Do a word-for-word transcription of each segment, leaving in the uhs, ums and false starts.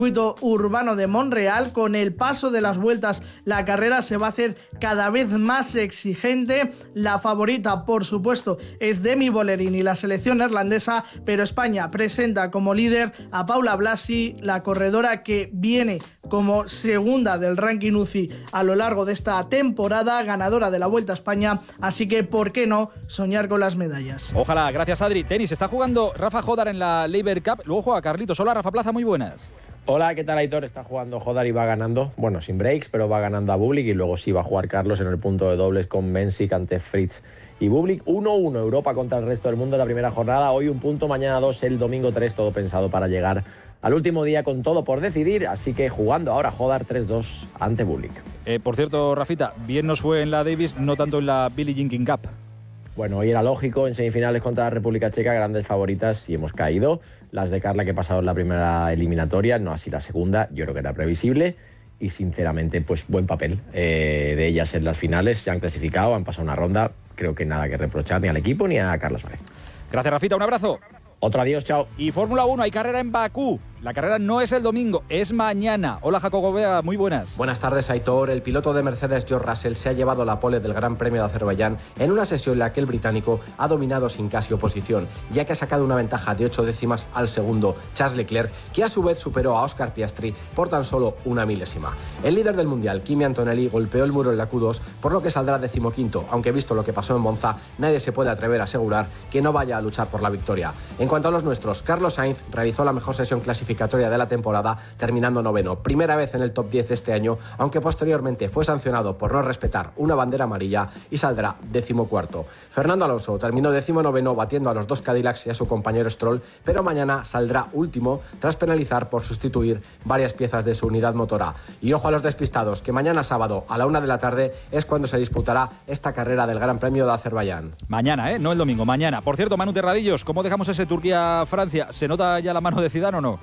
circuito urbano de Montreal. Con el paso de las vueltas, la carrera se va a hacer cada vez más exigente. La favorita, por supuesto, es Demi Bollerini, la selección neerlandesa, pero España presenta como líder a Paula Blasi, la corredora que viene como segunda del ranking U C I a lo largo de esta temporada, ganadora de la Vuelta a España, así que ¿por qué no soñar con las medallas? Ojalá, gracias Adri. Tenis, está jugando Rafa Jodar en la Laver Cup, luego juega Carlitos. Hola Rafa Plaza, muy buenas. Hola, ¿qué tal, Aitor? Está jugando Jodar y va ganando, bueno, sin breaks, pero va ganando a Bublik, y luego sí va a jugar Carlos en el punto de dobles con Mensik ante Fritz y Bublik. uno uno, Europa contra el resto del mundo en la primera jornada. Hoy un punto, mañana dos, el domingo tres, todo pensado para llegar al último día con todo por decidir, así que jugando ahora Jodar tres dos ante Bublik. Eh, por cierto, Rafita, bien nos fue en la Davis, no tanto en la Billie Jean King Cup. Bueno, hoy era lógico, en semifinales contra la República Checa, grandes favoritas y hemos caído. Las de Carla, que pasaron la primera eliminatoria, no así la segunda, yo creo que era previsible. Y sinceramente, pues buen papel eh, de ellas en las finales. Se han clasificado, han pasado una ronda. Creo que nada que reprochar ni al equipo ni a Carla Suárez. Gracias, Rafita, un abrazo. Otro adiós, chao. Y Fórmula uno, hay carrera en Bakú. La carrera no es el domingo, es mañana. Hola, Jacobo Bea, muy buenas. Buenas tardes, Aitor. El piloto de Mercedes, George Russell, se ha llevado la pole del Gran Premio de Azerbaiyán en una sesión en la que el británico ha dominado sin casi oposición, ya que ha sacado una ventaja de ocho décimas al segundo, Charles Leclerc, que a su vez superó a Oscar Piastri por tan solo una milésima. El líder del Mundial, Kimi Antonelli, golpeó el muro en la Q dos, por lo que saldrá decimoquinto, aunque visto lo que pasó en Monza, nadie se puede atrever a asegurar que no vaya a luchar por la victoria. En cuanto a los nuestros, Carlos Sainz realizó la mejor sesión clasificatoria de la temporada, terminando noveno, primera vez en el top diez este año, aunque posteriormente fue sancionado por no respetar una bandera amarilla y saldrá decimocuarto. Fernando Alonso terminó decimonoveno, batiendo a los dos Cadillacs y a su compañero Stroll, pero mañana saldrá último tras penalizar por sustituir varias piezas de su unidad motora. Y ojo a los despistados, que mañana sábado a la una de la tarde es cuando se disputará esta carrera del Gran Premio de Azerbaiyán. Mañana, ¿eh? No el domingo, mañana. Por cierto, Manu Terradillos, ¿cómo dejamos ese Turquía-Francia? ¿Se nota ya la mano de Zidane o no?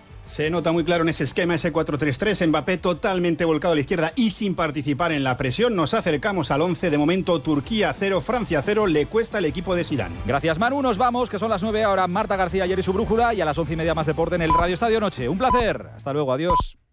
Se nota muy claro en ese esquema, ese cuatro tres tres, Mbappé totalmente volcado a la izquierda y sin participar en la presión. Nos acercamos al once, de momento Turquía cero, Francia cero, le cuesta al equipo de Zidane. Gracias, Manu, nos vamos, que son las nueve ahora. Marta García ayer y su brújula, y a las once y media más deporte en el Radio Estadio Noche. Un placer, hasta luego, adiós.